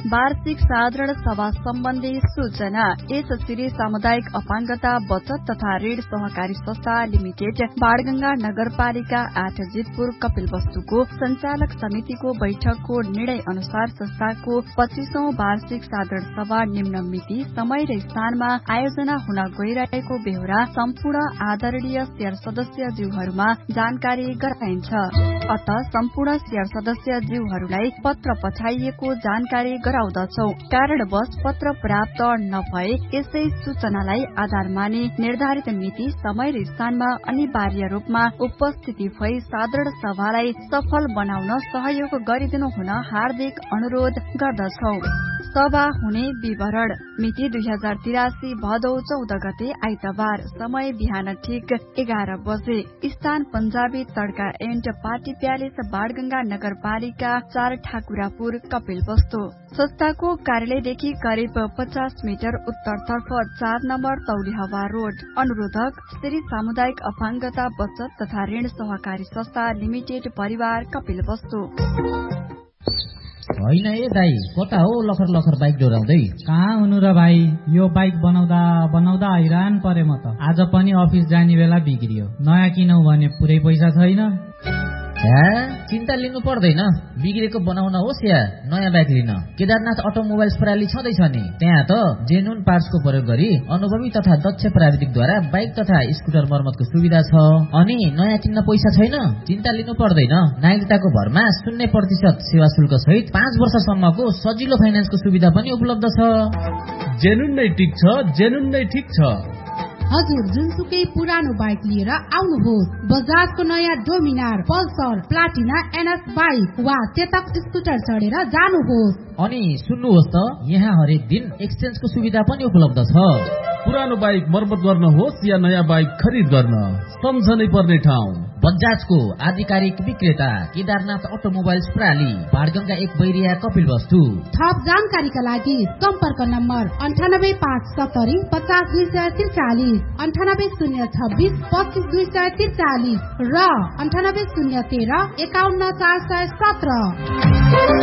वार्षिक साधारण सभा सम्बन्धी सूचना। यस श्री सामुदायिक अपाङ्गता बचत तथा ऋण सहकारी संस्था लिमिटेड बाणगंगा नगरपालिका 8 जितपुर कपिलवस्तुको संचालक समितिको बैठकको निर्णय अनुसार संस्थाको 25औं वार्षिक साधारण सभा निम्न मिति, समय र स्थानमा आयोजना हुन गइरहेको बेहोरा सम्पूर्ण आदरणीय शेयर सदस्यज्यूहरूमा जानकारी गराइन्छ। अत सम्पूर्ण शेयर सदस्यज्यूहरूलाई पत्र पठाइएको जानकारी गराउँदछौ। कारणवश पत्र प्राप्त नभए यसै सूचनालाई आधार मानि निर्धारित मिति, समय र स्थानमा अनिवार्य रूपमा उपस्थिति भई साधारण सभालाई सफल बनाउन सहयोग गरिदिनु हुन हार्दिक अनुरोध गर्दछौ। सभा हुने विवरण। मिति 2083 भदौ 14 गते आइतबार। समय बिहान ठीक 11 बजे। स्थान पंजाबी तड्का एन्ड पार्टी प्यालेस, बाणगंगा नगरपालिका 4 ठाकुरापुर कपिलवस्तु। संस्थाको कार्यालयदेखि करिब 50 मिटर उत्तरतर्फ 4 नम्बर तौलिहवा रोड। अनुरोधक श्री सामुदायिक अपाङ्गता बचत तथा ऋण सहकारी संस्था लिमिटेड परिवार कपिलवस्तु। होइन ए दाई, कता हो लखर लखर बाइक डोराउँदै? कहाँ हुनु र भाइ, यो बाइक बनाउँदा हैरान परे म त। आज पनि अफिस जाने बेला बिग्रियो। नयाँ किनौ भने पुरै पैसा छैन। चिन्ता लिनु पर्दैन, बिग्रेको बनाउन होस् या नयाँ बाइक लिन केदारनाथ अटोमोबाइल्स प्रणाली छँदैछ नि। त्यहाँ त जेन्युन पार्ट्सको प्रयोग गरी अनुभवी तथा दक्ष प्राविधिकद्वारा बाइक तथा स्कुटर मर्मतको सुविधा छ। अनि नयाँ किन्न पैसा छैन? चिन्ता लिनु पर्दैन। नागरिकताको भरमा 0% सेवा शुल्क सहित 5 वर्षसम्मको सजिलो फाइनान्सको सुविधा पनि उपलब्ध छ। जेन्युन नै ठिक छ, जेन्युन नै ठिक छ। हजुर जुनसुकै पुरानो बाइक लिएर आउनुहोस्। बजाजको नयाँ Dominar, Pulsar, Platina, NS bike वा चेतक स्कुटर चढेर जानुहोस्। अनि सुन्नुहोस् त, यहाँ हरेक दिन एक्सचेन्जको सुविधा पनि उपलब्ध छ। पुरानो बाइक मर्मत गर्न होस् या नयाँ बाइक खरिद गर्न, सम्झनै पर्ने ठाउँ बजाजको आधिकारिक विक्रेता केदारनाथ अटोमोबाइल्स प्रणाली, बाणगंगा 1 बैरिया कपिलवस्तु। थप जानकारीका लागि सम्पर्क नम्बर 98570 50243, 98026 25243 र 98013 51417।